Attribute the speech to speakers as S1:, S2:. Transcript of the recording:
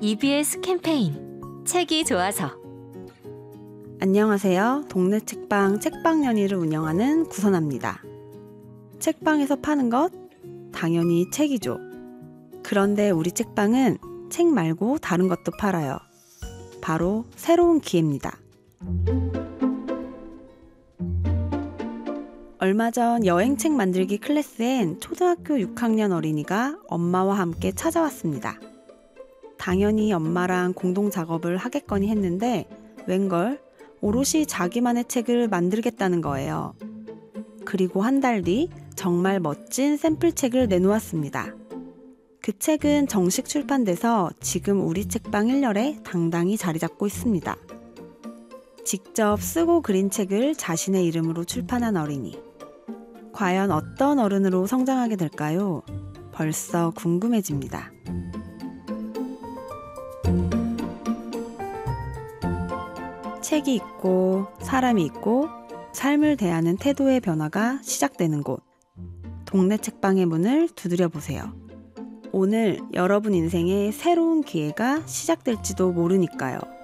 S1: EBS 캠페인 책이 좋아서.
S2: 안녕하세요. 동네 책방 책방연의를 운영하는 구선아입니다. 책방에서 파는 것? 당연히 책이죠. 그런데 우리 책방은 책 말고 다른 것도 팔아요. 바로 새로운 기회입니다. 얼마 전 여행책 만들기 클래스엔 초등학교 6학년 어린이가 엄마와 함께 찾아왔습니다. 당연히 엄마랑 공동 작업을 하겠거니 했는데 웬걸 오롯이 자기만의 책을 만들겠다는 거예요. 그리고 한 달 뒤 정말 멋진 샘플책을 내놓았습니다. 그 책은 정식 출판돼서 지금 우리 책방 1열에 당당히 자리 잡고 있습니다. 직접 쓰고 그린 책을 자신의 이름으로 출판한 어린이. 과연 어떤 어른으로 성장하게 될까요? 벌써 궁금해집니다. 책이 있고 사람이 있고 삶을 대하는 태도의 변화가 시작되는 곳. 동네 책방의 문을 두드려 보세요. 오늘 여러분 인생에 새로운 기회가 시작될지도 모르니까요.